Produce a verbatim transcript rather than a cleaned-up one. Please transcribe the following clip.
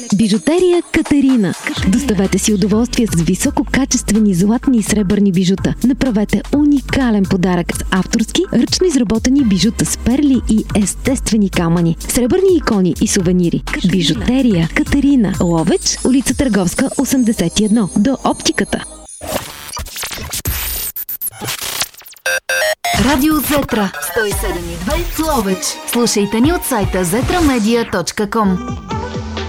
Бижутерия Катерина. Доставете си удоволствие с висококачествени златни и сребърни бижута. Направете уникален подарък с авторски, ръчно изработени бижута с перли и естествени камъни, сребърни икони и сувенири. Бижутерия Катерина. Ловеч, улица Търговска, осемдесет и едно, до оптиката. Радио Зетра сто и седем и две Ловеч. Слушайте ни от сайта зетра медия точка ком.